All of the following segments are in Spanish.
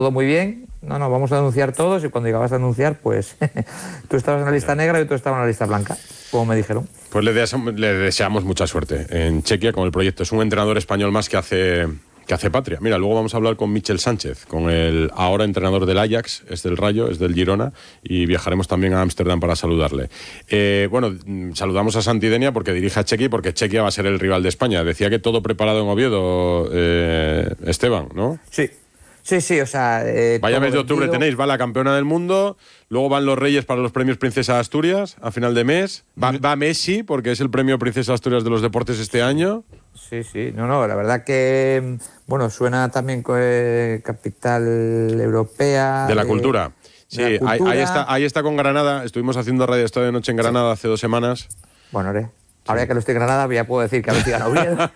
todo muy bien, no, vamos a denunciar todos, y cuando llegabas a denunciar, pues tú estabas en la lista negra y tú estabas en la lista blanca, como me dijeron. Pues le deseamos mucha suerte en Chequia con el proyecto. Es un entrenador español más que hace patria. Mira, luego vamos a hablar con Michel Sánchez, con el ahora entrenador del Ajax, es del Rayo, es del Girona, y viajaremos también a Ámsterdam para saludarle. Saludamos a Santidenia porque dirige a Chequia y porque Chequia va a ser el rival de España. Decía que todo preparado en Oviedo, Esteban, ¿no? Sí, o sea... Vaya mes de octubre tenéis, va la campeona del mundo, luego van los Reyes para los premios Princesa Asturias a final de mes, va Messi porque es el premio Princesa Asturias de los deportes este año. Sí, no, la verdad que, suena también capital europea... De la cultura. Sí, ahí está con Granada, estuvimos haciendo Radio Estadio de Noche en Granada hace 2 semanas. Bueno, ahora que lo estoy en Granada, ya puedo decir que a ver si gana Oviedo.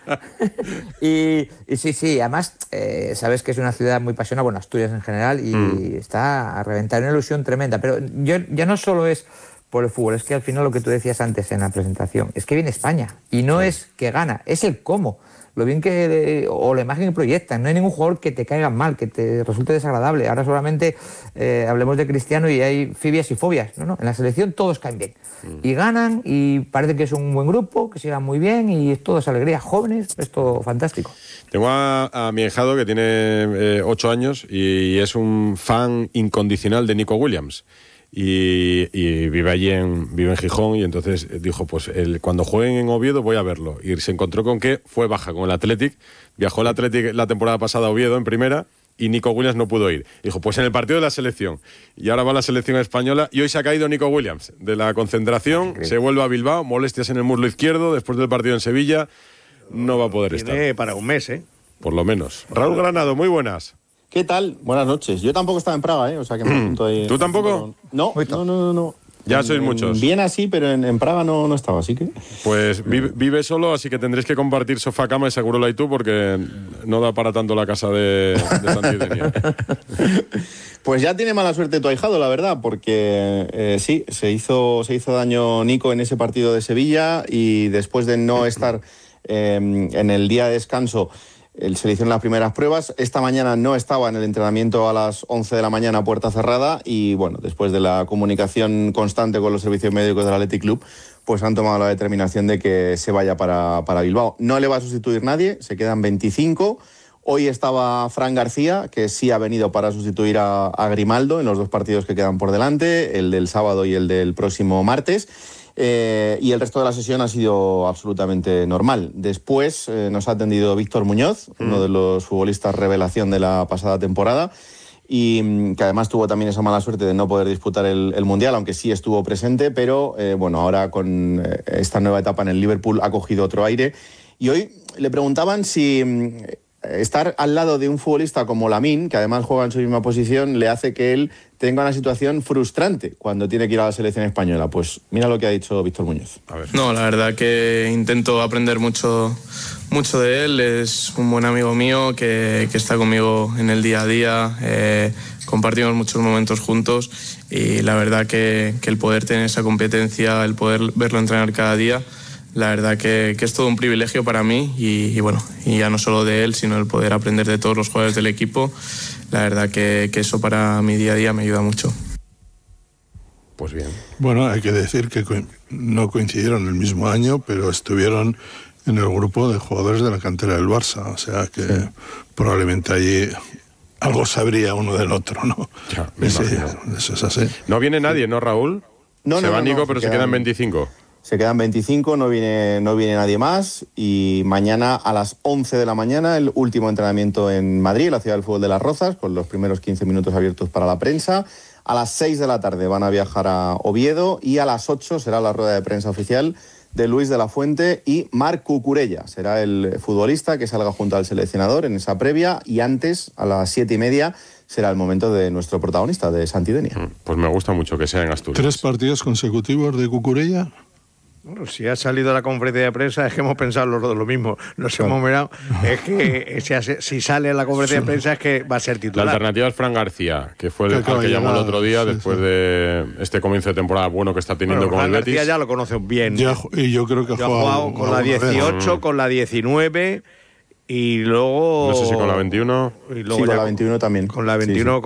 y sí, además, sabes que es una ciudad muy apasionada, Asturias en general, y está a reventar, una ilusión tremenda. Pero ya no solo es por el fútbol, es que al final lo que tú decías antes en la presentación, es que viene España, y no es que gana, es el cómo. Lo bien o la imagen que proyectan. No hay ningún jugador que te caiga mal, que te resulte desagradable. Ahora solamente hablemos de Cristiano y hay fibias y fobias. No, en la selección todos caen bien. Y ganan, y parece que es un buen grupo, que sigan muy bien, y todo es alegría. Jóvenes, es todo fantástico. Tengo a mi ahijado que tiene 8 años y es un fan incondicional de Nico Williams. Y vive allí vive en Gijón, y entonces dijo, pues cuando jueguen en Oviedo voy a verlo, y se encontró con que fue baja con el Athletic, viajó el Athletic la temporada pasada a Oviedo en primera y Nico Williams no pudo ir. Dijo, pues en el partido de la selección, y ahora va la selección española, y hoy se ha caído Nico Williams de la concentración, se vuelve a Bilbao, molestias en el muslo izquierdo después del partido en Sevilla, no va a poder estar. Tiene para un mes, por lo menos. Raúl Granado, muy buenas. ¿Qué tal? Buenas noches. Yo tampoco estaba en Praga, o sea que me apunto ahí. ¿Tú tampoco? No. Ya sois muchos. Viena sí, pero en Praga no estaba, así que... Pues vive solo, así que tendréis que compartir sofá, cama y Segurola y tú, porque no da para tanto la casa de Santidenia. Pues ya tiene mala suerte tu ahijado, la verdad, porque sí, se hizo daño Nico en ese partido de Sevilla, y después de no estar en el día de descanso, se le hicieron las primeras pruebas. Esta mañana no estaba en el entrenamiento a las 11 de la mañana a puerta cerrada, y después de la comunicación constante con los servicios médicos del Athletic Club, pues han tomado la determinación de que se vaya para Bilbao. No le va a sustituir nadie, se quedan 25. Hoy estaba Fran García, que sí ha venido para sustituir a Grimaldo en los 2 partidos que quedan por delante, el del sábado y el del próximo martes. Y el resto de la sesión ha sido absolutamente normal. Después nos ha atendido Víctor Muñoz, uno de los futbolistas revelación de la pasada temporada, y que además tuvo también esa mala suerte de no poder disputar el Mundial, aunque sí estuvo presente, pero ahora con esta nueva etapa en el Liverpool ha cogido otro aire. Y hoy le preguntaban si estar al lado de un futbolista como Lamine, que además juega en su misma posición, le hace que él tenga una situación frustrante cuando tiene que ir a la selección española. Pues mira lo que ha dicho Víctor Muñoz. A ver. No, la verdad que intento aprender mucho de él. Es un buen amigo mío que está conmigo en el día a día. Compartimos muchos momentos juntos, y la verdad que el poder tener esa competencia, el poder verlo entrenar cada día, la verdad que es todo un privilegio para mí, y ya no solo de él, sino el poder aprender de todos los jugadores del equipo. La verdad que eso para mi día a día me ayuda mucho. Pues bien. Bueno, hay que decir que no coincidieron el mismo año, pero estuvieron en el grupo de jugadores de la cantera del Barça, o sea que probablemente allí algo sabría uno del otro, ¿no? Ya, eso es así. No viene nadie, ¿no, Raúl? Se va Nico, pero se quedan 25. Se quedan 25, no viene nadie más, y mañana a las 11 de la mañana el último entrenamiento en Madrid, la ciudad del fútbol de Las Rozas, con los primeros 15 minutos abiertos para la prensa. A las 6 de la tarde van a viajar a Oviedo, y a las 8 será la rueda de prensa oficial de Luis de la Fuente y Marc Cucurella. Será el futbolista que salga junto al seleccionador en esa previa, y antes, a las 7:30, será el momento de nuestro protagonista, de Santidenia. Pues me gusta mucho que sea en Asturias. 3 partidos consecutivos de Cucurella. Bueno, si ha salido a la conferencia de prensa, es que hemos pensado los dos lo mismo. Nos hemos mirado. Es que si sale a la conferencia de prensa es que va a ser titular. La alternativa es Fran García, que fue el que llamó el otro día, después de este comienzo de temporada bueno que está teniendo con el Betis. García ya lo conoce bien. Y yo creo que ha jugado con la 18, con la 19... Y luego... No sé si con la 21. Y luego Sí, con ya la 21 también. Con la Sí, 21